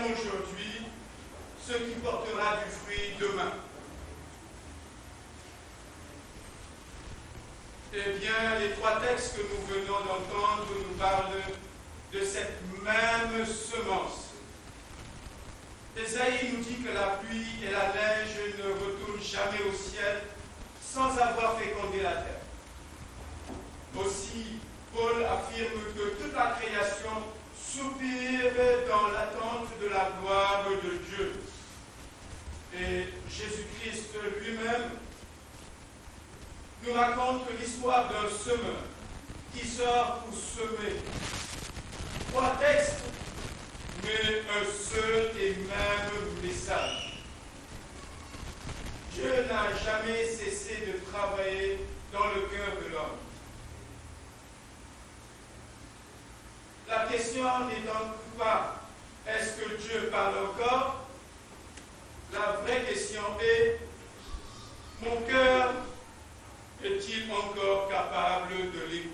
aujourd'hui ce qui portera du fruit demain. Eh bien, les trois textes que nous venons d'entendre nous parlent de cette même semence. Ésaïe nous dit que la pluie et la neige ne retournent jamais au ciel sans avoir fécondé la terre. Aussi, Paul affirme que toute la création soupire dans l'attente de la gloire de Dieu. Et Jésus-Christ lui-même nous raconte l'histoire d'un semeur qui sort pour semer. Trois textes, mais un seul et même message. Dieu n'a jamais cessé de travailler dans le cœur de l'homme. La question n'est donc pas est-ce que Dieu parle encore? La vraie question est mon cœur est-il encore capable de l'écouter?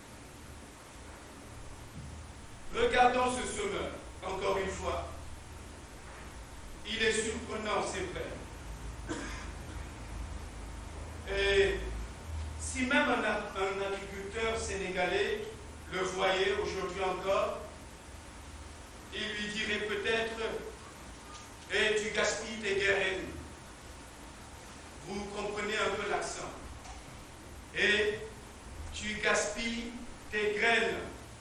Regardons ce semeur, encore une fois. Il est surprenant, c'est vrai. Et si même un agriculteur sénégalais le voyait aujourd'hui encore, il lui dirait peut-être « Eh, tu gaspilles tes graines ». Vous comprenez un peu l'accent. « Et tu gaspilles tes graines.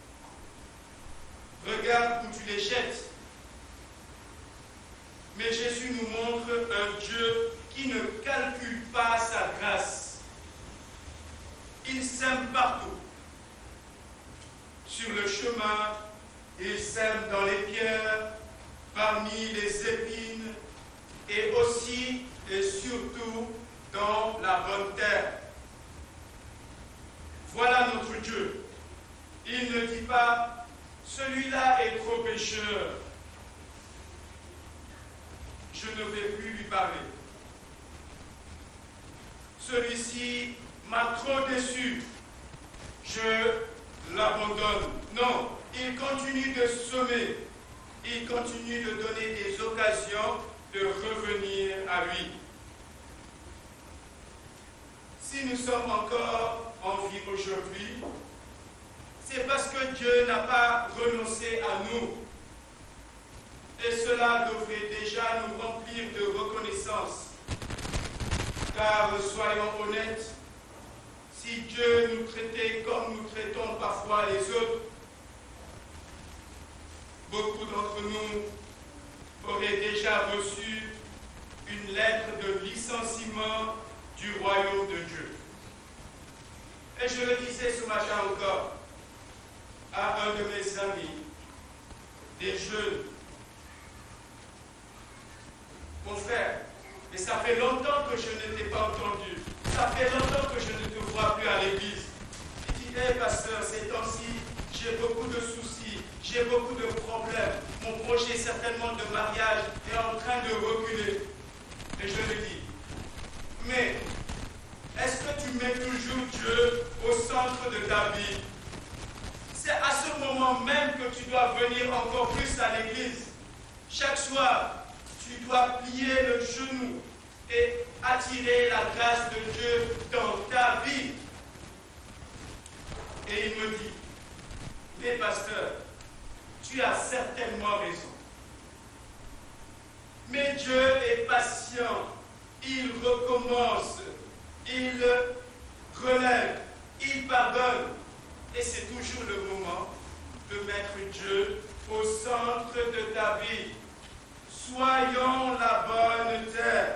Regarde où tu les jettes. » Mais Jésus nous montre un Dieu qui ne calcule pas sa grâce. Il sème partout. Sur le chemin, il sème dans les pierres, parmi les épines, et aussi et surtout dans la bonne terre. Voilà notre Dieu. Il ne dit pas « celui-là est trop pécheur, je ne vais plus lui parler. Celui-ci m'a trop déçu, je l'abandonne. » Non, il continue de semer, il continue de donner des occasions de revenir à lui. Si nous sommes encore en vie aujourd'hui, c'est parce que Dieu n'a pas renoncé à nous. Et cela devrait déjà nous remplir de reconnaissance. Car, soyons honnêtes, si Dieu nous traitait comme nous traitons parfois les autres, beaucoup d'entre nous auraient déjà reçu une lettre de licenciement du royaume de Dieu. Et je le disais ce matin encore à un de mes amis, des jeunes. Mon frère, mais ça fait longtemps que je ne t'ai pas entendu. Ça fait longtemps que je ne te vois plus à l'église. Il dit, hé pasteur, ces temps-ci, j'ai beaucoup de soucis, j'ai beaucoup de problèmes. Mon projet certainement de mariage est en train de reculer. Et je lui dis, mais est-ce que tu mets toujours Dieu au centre de ta vie? C'est à ce moment même que tu dois venir encore plus à l'église. Chaque soir, tu dois plier le genou et attirer la grâce de Dieu dans ta vie. Et il me dit, mais pasteur, tu as certainement raison. Mais Dieu est patient, il recommence, il relève, il pardonne. Et c'est toujours le moment de mettre Dieu au centre de ta vie. Soyons la bonne terre.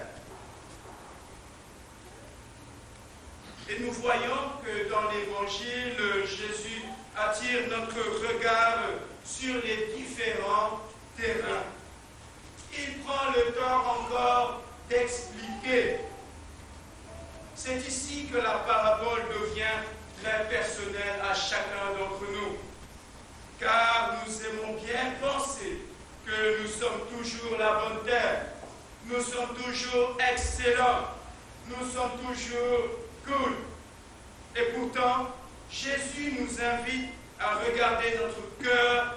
Et nous voyons que dans l'Évangile, Jésus attire notre regard sur les différents terrains. Il prend le temps encore d'expliquer. C'est ici que la parabole devient très personnelle à chacun d'entre nous. Car nous aimons bien penser que nous sommes toujours la bonne terre. Nous sommes toujours excellents. Nous sommes toujours cool. Et pourtant, Jésus nous invite à regarder notre cœur